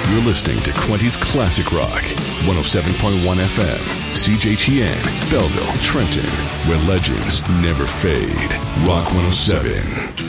You're listening to Quenty's Classic Rock, 107.1 FM, CJTN, Belleville, Trenton, where legends never fade. Rock 107.